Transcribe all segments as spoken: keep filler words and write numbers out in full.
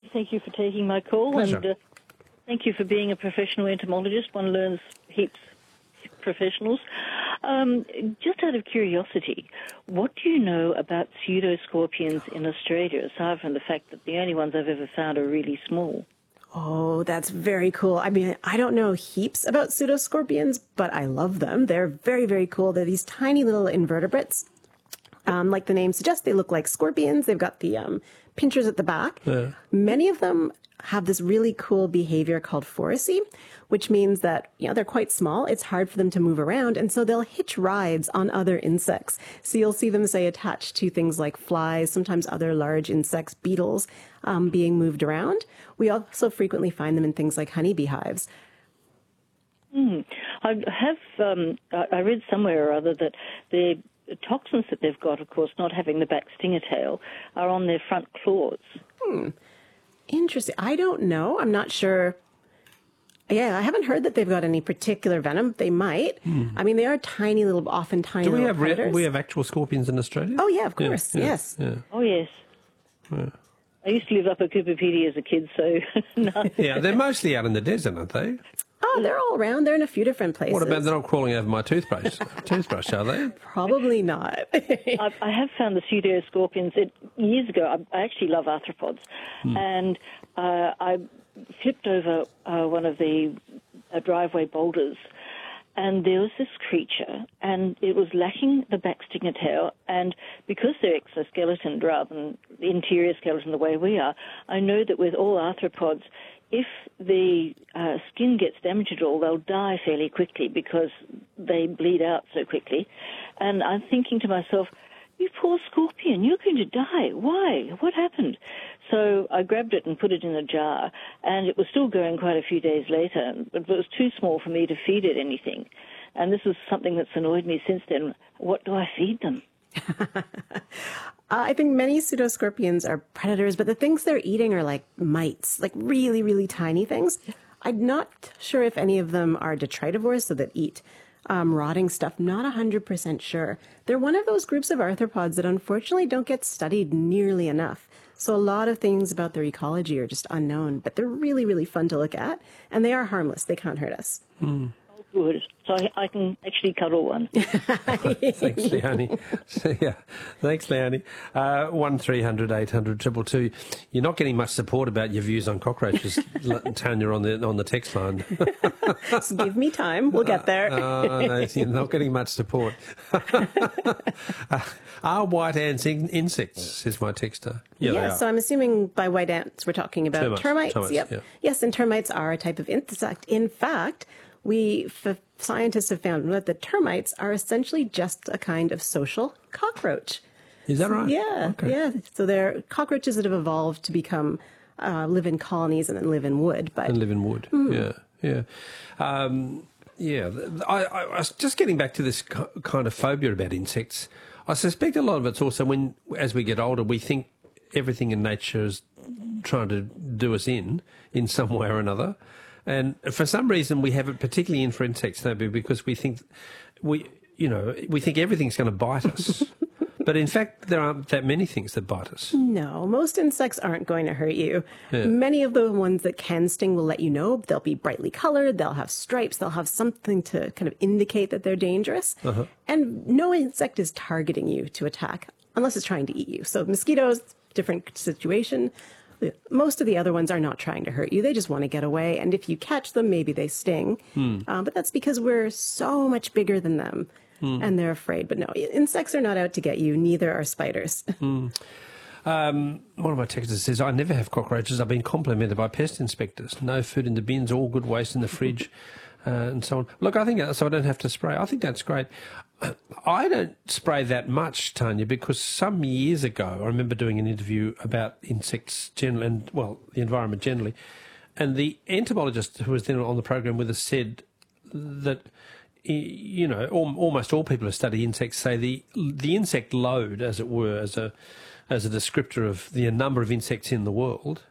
Thank you for taking my call. Pleasure. And uh, thank you for being a professional entomologist. One learns heaps professionals. Um, just out of curiosity, what do you know about pseudoscorpions in Australia, aside from the fact that the only ones I've ever found are really small? Oh, that's very cool. I mean, I don't know heaps about pseudoscorpions, but I love them. They're very, very cool. They're these tiny little invertebrates. Um, like the name suggests, they look like scorpions. They've got the um, pinchers at the back. Yeah. Many of them have this really cool behavior called phoracy, which means that, you know, they're quite small. It's hard for them to move around. And so they'll hitch rides on other insects. So you'll see them, say, attached to things like flies, sometimes other large insects, beetles, um, being moved around. We also frequently find them in things like honeybee hives. Mm. I have, um, I read somewhere or other that the toxins that they've got, of course, not having the back stinger tail, are on their front claws. Hmm. Interesting. I don't know. I'm not sure. Yeah, I haven't heard that they've got any particular venom. They might. Hmm. I mean, they are tiny little, often tiny Do we little have re- predators. we have actual scorpions in Australia? Oh, yeah, of Yeah, course. yeah, Yes. Yeah. Oh, yes. Yeah. I used to live up at Cooperpedy as a kid, so... no. Yeah, they're mostly out in the desert, aren't they? Oh, they're all around. They're in a few different places. What about they're not crawling over my toothbrush? Toothbrush, are they? Probably not. I, I have found the pseudoscorpions. It, years ago, I, I actually love arthropods, Hmm. and uh, I flipped over uh, one of the uh, driveway boulders, and there was this creature, and it was lacking the back stinger tail, and because they're exoskeleton rather than the interior skeleton the way we are, I know that with all arthropods, if the uh, skin gets damaged at all, they'll die fairly quickly because they bleed out so quickly. And I'm thinking to myself, you poor scorpion, you're going to die. Why? What happened? So I grabbed it and put it in a jar, and it was still going quite a few days later, but it was too small for me to feed it anything. And this is something that's annoyed me since then. What do I feed them? Uh, I think many pseudoscorpions are predators, but the things they're eating are like mites, like really, really tiny things. I'm not sure if any of them are detritivores, so that eat um, rotting stuff. Not one hundred percent sure. They're one of those groups of arthropods that unfortunately don't get studied nearly enough. So a lot of things about their ecology are just unknown, but they're really, really fun to look at, and they are harmless. They can't hurt us. Mm. Good. So I, I can actually cuddle one. Thanks, Leonie. So, yeah, thanks, Leonie. Uh, one three hundred eight hundred two two two. You're not getting much support about your views on cockroaches, Tanya, on the on the text line. Just give me time. We'll get there. uh, no, you're not getting much support. uh, are white ants in- insects? Says my texter. Yeah, Yeah, they are. so I'm assuming by white ants we're talking about Termites, termites. termites, Yep. yeah. Yes, and termites are a type of insect. In fact, we f- scientists have found that the termites are essentially just a kind of social cockroach. Is that right? Yeah, Okay. yeah. So they're cockroaches that have evolved to become uh, live in colonies and then live in wood. But And live in wood. Yeah, yeah. Um, yeah, I, I, I was just getting back to this ki- kind of phobia about insects. I suspect a lot of it's also when, as we get older, we think everything in nature is trying to do us in, in some way or another. And for some reason, we have it particularly in for insects, maybe because we think we, you know, we think everything's going to bite us. But in fact, there aren't that many things that bite us. no, most insects aren't going to hurt you. Yeah. Many of the ones that can sting will let you know. They'll be brightly colored. They'll have stripes. They'll have something to kind of indicate that they're dangerous. Uh-huh. And no insect is targeting you to attack unless it's trying to eat you. So mosquitoes, different situation. Most of the other ones are not trying to hurt you. They just want to get away. And if you catch them, maybe they sting. Hmm. Uh, but that's because we're so much bigger than them. Hmm. And they're afraid. But no, insects are not out to get you. Neither are spiders. Hmm. Um, one of my texters says, I never have cockroaches. I've been complimented by pest inspectors. No food in the bins, all good waste in the fridge, uh, and so on. Look, I think that, so I don't have to spray. I think that's great. I don't spray that much, Tanya, because some years ago I remember doing an interview about insects generally, and, well, the environment generally, and the entomologist who was then on the program with us said that, you know, almost all people who study insects say the the insect load, as it were, as a as a descriptor of the number of insects in the world,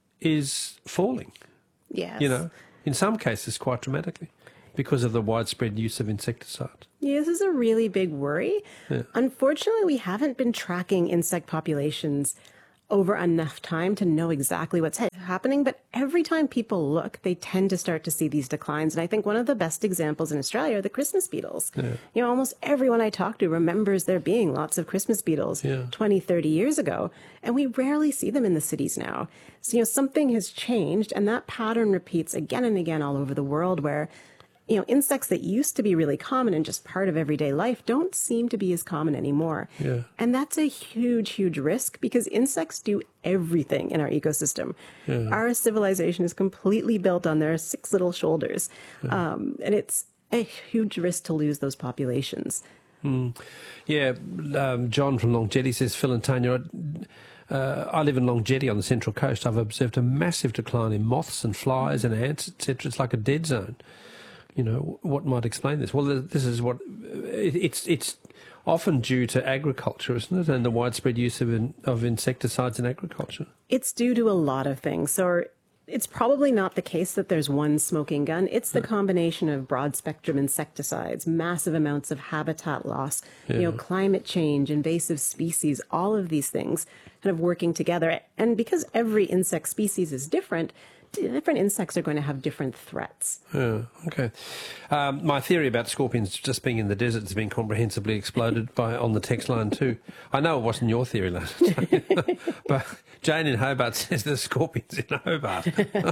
is falling. Yes. You know, in some cases quite dramatically, because of the widespread use of insecticide. Yeah, this is a really big worry. Yeah. Unfortunately, we haven't been tracking insect populations over enough time to know exactly what's ha- happening. But every time people look, they tend to start to see these declines. And I think one of the best examples in Australia are the Christmas beetles. Yeah. You know, almost everyone I talk to remembers there being lots of Christmas beetles yeah. twenty, thirty years ago. And we rarely see them in the cities now. So, you know, something has changed, and that pattern repeats again and again all over the world, where you know, insects that used to be really common and just part of everyday life don't seem to be as common anymore. Yeah. And that's a huge, huge risk, because insects do everything in our ecosystem. Yeah. Our civilization is completely built on their six little shoulders. Yeah. Um, and it's a huge risk to lose those populations. Mm. Yeah, um, John from Long Jetty says, Phil and Tanya, Uh, I live in Long Jetty on the Central Coast. I've observed a massive decline in moths and flies and ants, et cetera. It's like a dead zone. You know, what might explain this? Well, this is what it, it's it's often due to agriculture, isn't it, and the widespread use of in, of insecticides in agriculture. It's due to a lot of things. So it's probably not the case that there's one smoking gun. It's the combination of broad spectrum insecticides, massive amounts of habitat loss, yeah. you know, climate change, invasive species, all of these things kind of working together. And because every insect species is different, different insects are going to have different threats. Yeah, okay. Um, my theory about scorpions just being in the desert has been comprehensively exploded by on the text line too. I know it wasn't your theory, lad, but Jane in Hobart says there's scorpions in Hobart.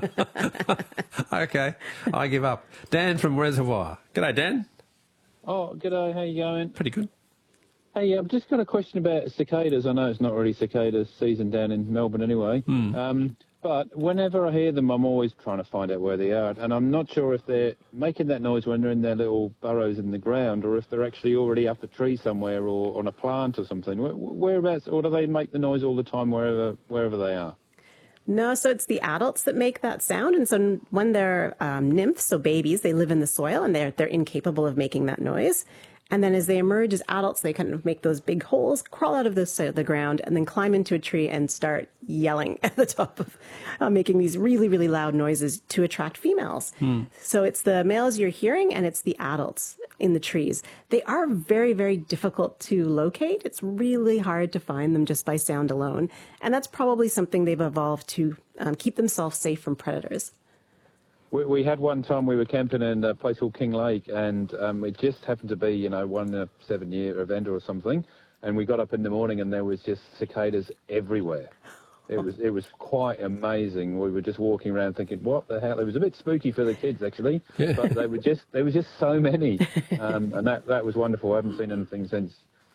Okay, I give up. Dan from Reservoir. G'day, Dan. Oh, g'day. How you going? Pretty good. Hey, I've just got a question about cicadas. I know it's not really cicadas season down in Melbourne anyway. Mm. Um, But whenever I hear them, I'm always trying to find out where they are. And I'm not sure if they're making that noise when they're in their little burrows in the ground, or if they're actually already up a tree somewhere or on a plant or something. Whereabouts, or do they make the noise all the time wherever wherever they are? No, so it's the adults that make that sound. And so when they're um, nymphs, so babies, they live in the soil and they're, they're incapable of making that noise. And then as they emerge as adults, they kind of make those big holes, crawl out of the, the ground, and then climb into a tree and start yelling at the top of, uh, making these really, really loud noises to attract females. Hmm. So it's the males you're hearing, and it's the adults in the trees. They are very, very difficult to locate. It's really hard to find them just by sound alone. And that's probably something they've evolved to um, keep themselves safe from predators. We, we had one time we were camping in a place called King Lake, and um, it just happened to be, you know, one in a seven-year event or something. And we got up in the morning and there was just cicadas everywhere. It was it was quite amazing. We were just walking around thinking, what the hell? It was a bit spooky for the kids, actually, yeah. but they were just there was just so many, um, and that that was wonderful. I haven't seen anything since.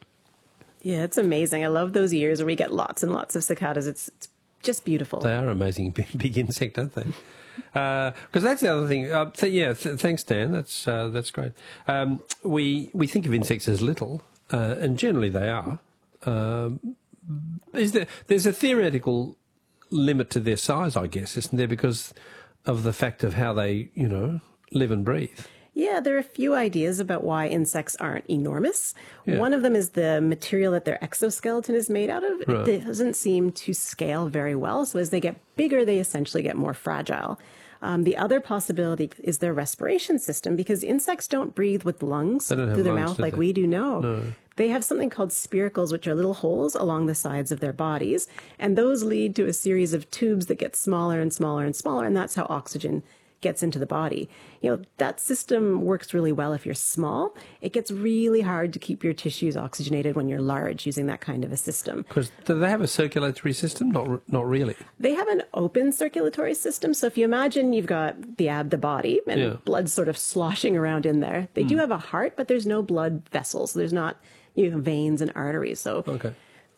Yeah, it's amazing. I love those years where we get lots and lots of cicadas. It's, it's just beautiful. They are amazing, big, big insect, aren't they? Because uh, that's the other thing. Uh, th- yeah, th- thanks, Dan. That's uh, that's great. Um, we we think of insects as little, uh, and generally they are. Um, is there? There's a theoretical limit to their size, I guess, isn't there? Because of the fact of how they, you know, live and breathe. Yeah, there are a few ideas about why insects aren't enormous. Yeah. One of them is the material that their exoskeleton is made out of. Right. It doesn't seem to scale very well. So as they get bigger, they essentially get more fragile. Um, the other possibility is their respiration system, because insects don't breathe with lungs through their lungs, mouth like they? we do now. No. They have something called spiracles, which are little holes along the sides of their bodies. And those lead to a series of tubes that get smaller and smaller and smaller. And that's how oxygen gets into the body. You know, that system works really well if you're small. It gets really hard to keep your tissues oxygenated when you're large using that kind of a system. Because do they have a circulatory system? Not not really. They have an open circulatory system. So if you imagine you've got the ab, the body, and yeah. blood sort of sloshing around in there. They mm. do have a heart, but there's no blood vessels. There's not, you know, veins and arteries. So okay,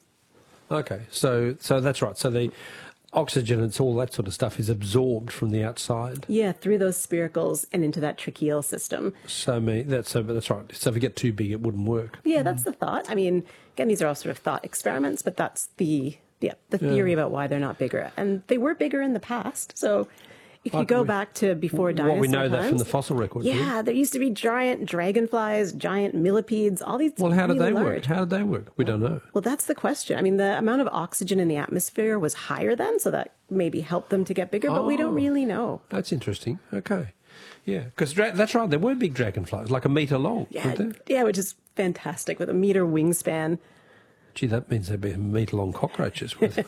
okay. So so that's right. So the oxygen and all that sort of stuff is absorbed from the outside. Yeah, through those spiracles and into that tracheal system. So me, that's so that's right. So if it get too big, it wouldn't work. Yeah, that's the thought. I mean, again, these are all sort of thought experiments, but that's the yeah the theory yeah. about why they're not bigger. And they were bigger in the past. So if you like go we, back to before dinosaur Well, we know times, that from the fossil record. Yeah, yeah, there used to be giant dragonflies, giant millipedes, all these. Well, how did really they large. work? How did they work? We don't know. Well, that's the question. I mean, the amount of oxygen in the atmosphere was higher then, so that maybe helped them to get bigger, but oh, we don't really know. That's interesting. Okay. Yeah, because dra- that's right. There were big dragonflies, like a metre long. Yeah, yeah, which is fantastic, with a metre wingspan. Gee, that means they'd be meat-along cockroaches with.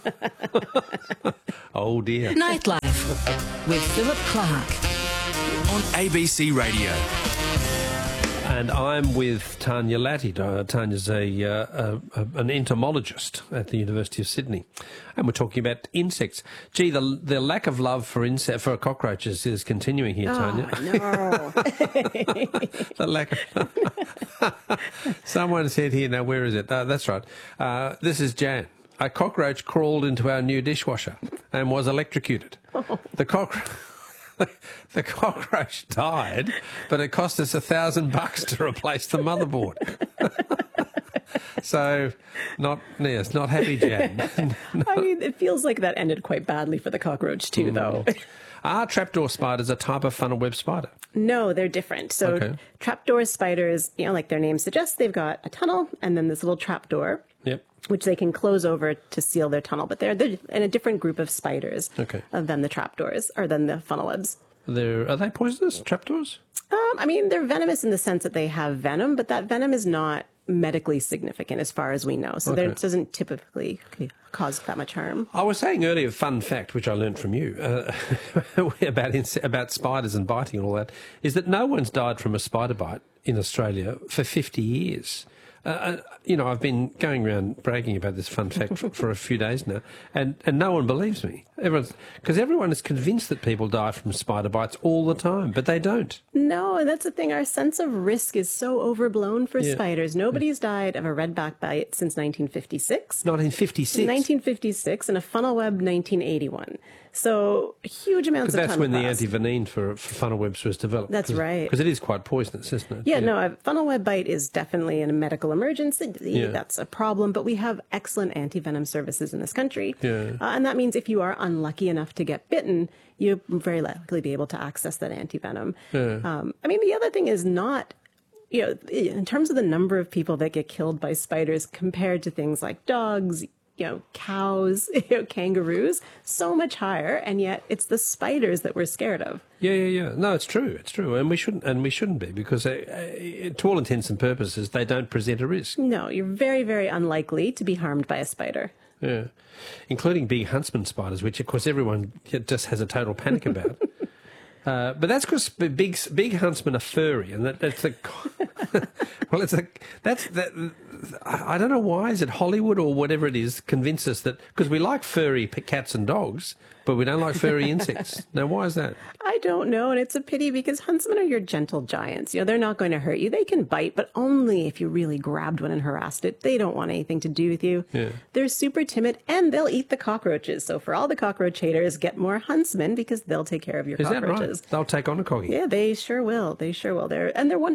Oh, dear. Nightlife with Philip Clark on A B C Radio. And I'm with Tanya Latty. Uh, Tanya's a, uh, a, a an entomologist at the University of Sydney, and we're talking about insects. Gee, the the lack of love for insect for cockroaches is continuing here, Oh, Tanya. no. The lack of Someone said here, now where is it? Uh, that's right. Uh, this is Jan. A cockroach crawled into our new dishwasher and was electrocuted. Oh. The cockroach. The cockroach died, but it cost us a thousand bucks to replace the motherboard. So, not yes, not happy, Jan. I mean, it feels like that ended quite badly for the cockroach too, though. Are trapdoor spiders a type of funnel web spider? No, they're different. So Okay. trapdoor spiders, you know, like their name suggests, they've got a tunnel and then this little trapdoor, Yep. which they can close over to seal their tunnel. But they're, they're in a different group of spiders Okay. uh, than the trapdoors or than the funnel webs. They're, are they poisonous, trapdoors? Um, I mean, they're venomous in the sense that they have venom, but that venom is not medically significant as far as we know. So there Okay. it doesn't typically cause that much harm. I was saying earlier, fun fact, which I learned from you, uh, about inse- about spiders and biting and all that, is that no one's died from a spider bite in Australia for fifty years. Uh, you know, I've been going around bragging about this fun fact for, for a few days now, and, and no one believes me. Everyone's because everyone is convinced that people die from spider bites all the time, but they don't. No, and that's the thing. Our sense of risk is so overblown for Yeah. spiders. Nobody's died of a redback bite since nineteen fifty-six. nineteen fifty-six. nineteen fifty-six and a funnel web nineteen eighty-one. So huge amounts Because of that's time when the passed. antivenin for, for funnel webs was developed. That's right. Because it is quite poisonous, isn't it? Yeah, no, a funnel web bite is definitely a medical emergency. Yeah. That's a problem, but we have excellent anti-venom services in this country. Yeah. Uh, and that means if you are unlucky enough to get bitten, you'll very likely be able to access that anti-venom. Yeah. Um, I mean, the other thing is not, you know, in terms of the number of people that get killed by spiders compared to things like dogs, you know, cows, you know, kangaroos, so much higher, and yet it's the spiders that we're scared of. Yeah, yeah, yeah. No, it's true. It's true, and we shouldn't, and we shouldn't be because, uh, uh, to all intents and purposes, they don't present a risk. No, you're very, very unlikely to be harmed by a spider. Yeah, including big huntsman spiders, which of course everyone just has a total panic about. Uh, but that's because big big huntsmen are furry, and that, that's the well, it's a that's that. I don't know why is it Hollywood or whatever it is convince us that because we like furry p- cats and dogs, but we don't like furry insects. Now, why is that? I don't know, and it's a pity because huntsmen are your gentle giants. You know, they're not going to hurt you. They can bite, but only if you really grabbed one and harassed it. They don't want anything to do with you. Yeah. They're super timid, and they'll eat the cockroaches. So for all the cockroach haters, get more huntsmen because they'll take care of your Is that cockroaches. right? They'll take on a coggy. Yeah, they sure will. They sure will. They're and they're